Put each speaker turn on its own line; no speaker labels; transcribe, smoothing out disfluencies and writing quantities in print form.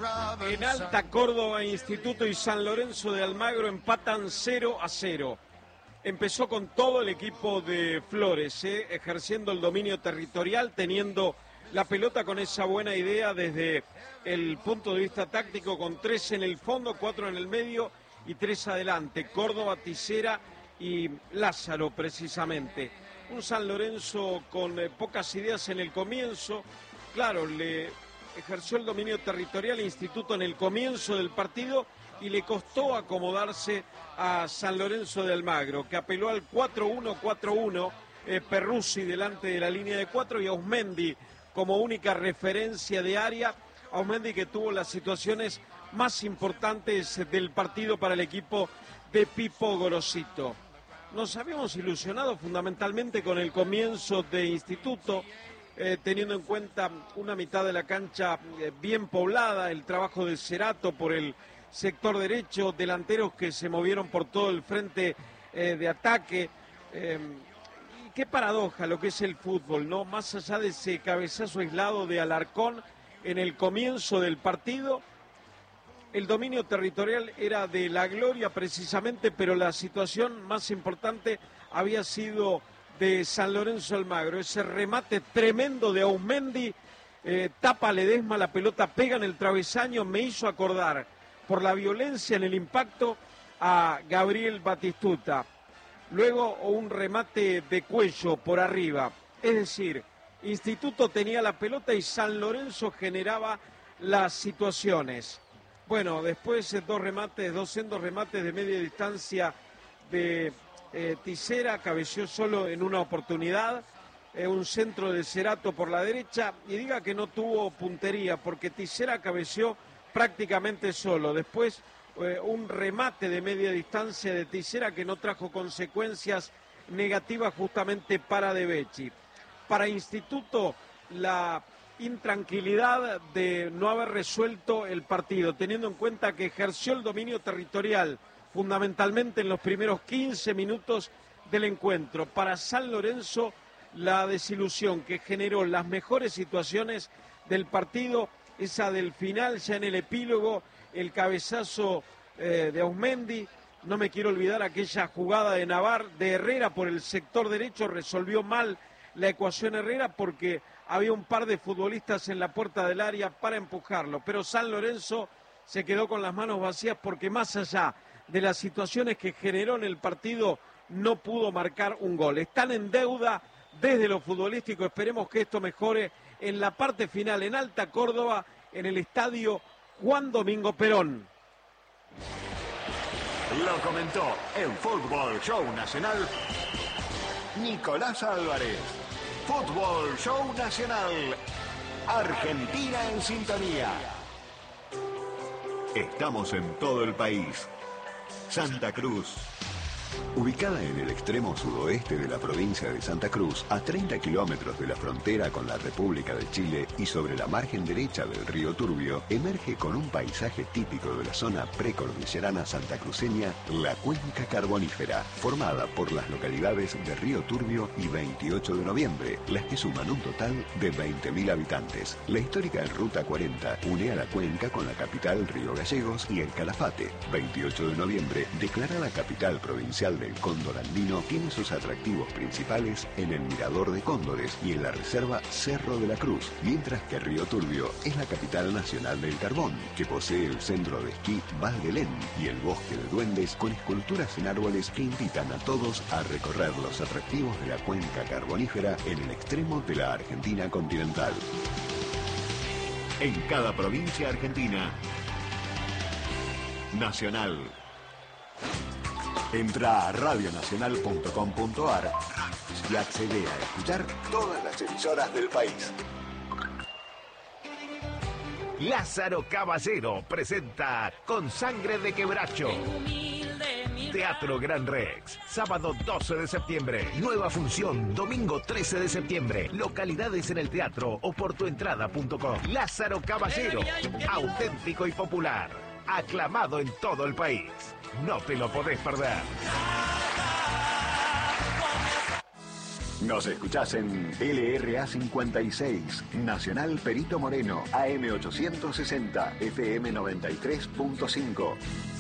En Alta Córdoba, Instituto y San Lorenzo de Almagro empatan 0-0. Empezó con todo el equipo de Flores, ejerciendo el dominio territorial, teniendo la pelota con esa buena idea desde el punto de vista táctico, con 3 en el fondo, 4 en el medio y 3 adelante. Córdoba, Tisera y Lázaro, precisamente. Un San Lorenzo con pocas ideas en el comienzo. Claro, le ejerció el dominio territorial Instituto en el comienzo del partido y le costó acomodarse a San Lorenzo de Almagro, que apeló al 4-1-4-1, Perruzzi delante de la línea de 4 y Ausmendi como única referencia de área. Ausmendi que tuvo las situaciones más importantes del partido para el equipo de Pipo Gorosito. Nos habíamos ilusionado fundamentalmente con el comienzo de Instituto, teniendo en cuenta una mitad de la cancha bien poblada, el trabajo de Cerato por el sector derecho, delanteros que se movieron por todo el frente de ataque. Y qué paradoja lo que es el fútbol, ¿no? Más allá de ese cabezazo aislado de Alarcón en el comienzo del partido, el dominio territorial era de la Gloria precisamente, pero la situación más importante había sido de San Lorenzo Almagro. Ese remate tremendo de Ausmendi, tapa Ledesma, la pelota pega en el travesaño, me hizo acordar por la violencia en el impacto a Gabriel Batistuta. Luego un remate de cuello por arriba. Es decir, Instituto tenía la pelota y San Lorenzo generaba las situaciones. Bueno, después dos sendos remates de media distancia de Tisera, cabeció solo en una oportunidad, un centro de Cerato por la derecha, y diga que no tuvo puntería, porque Tisera cabeció prácticamente solo. Después un remate de media distancia de Tisera que no trajo consecuencias negativas justamente para De Becci. Para Instituto, la intranquilidad de no haber resuelto el partido, teniendo en cuenta que ejerció el dominio territorial fundamentalmente en los primeros 15 minutos del encuentro. Para San Lorenzo, la desilusión que generó las mejores situaciones del partido, esa del final, ya en el epílogo, el cabezazo de Ausmendi. No me quiero olvidar aquella jugada de de Herrera por el sector derecho, resolvió mal la ecuación Herrera porque había un par de futbolistas en la puerta del área para empujarlo, pero San Lorenzo se quedó con las manos vacías porque más allá de las situaciones que generó en el partido no pudo marcar un gol. Están en deuda desde lo futbolístico, esperemos que esto mejore en la parte final en Alta Córdoba, en el estadio Juan Domingo Perón.
Lo comentó en Fútbol Show Nacional Nicolás Álvarez. Fútbol Show Nacional. Argentina en sintonía. Estamos en todo el país. Santa Cruz. Ubicada en el extremo sudoeste de la provincia de Santa Cruz, a 30 kilómetros de la frontera con la República de Chile y sobre la margen derecha del río Turbio, emerge con un paisaje típico de la zona precordillerana santacruceña, la Cuenca Carbonífera, formada por las localidades de Río Turbio y 28 de noviembre, las que suman un total de 20.000 habitantes. La histórica Ruta 40 une a la cuenca con la capital Río Gallegos y el Calafate. 28 de noviembre, declarada capital provincial del cóndor andino, tiene sus atractivos principales en el Mirador de Cóndores y en la reserva Cerro de la Cruz, mientras que Río Turbio es la capital nacional del carbón, que posee el centro de esquí Val de Lén y el bosque de duendes con esculturas en árboles que invitan a todos a recorrer los atractivos de la cuenca carbonífera en el extremo de la Argentina continental. En cada provincia argentina, Nacional. Entra a radionacional.com.ar y accede a escuchar todas las emisoras del país. Lázaro Caballero presenta Con Sangre de Quebracho. Teatro Gran Rex, sábado 12 de septiembre. Nueva función, domingo 13 de septiembre. Localidades en el teatro o por tuentrada.com. Lázaro Caballero, auténtico y popular. Aclamado en todo el país. No te lo podés perder. Nos escuchás en LRA 56, Nacional Perito Moreno, AM 860, FM 93.5.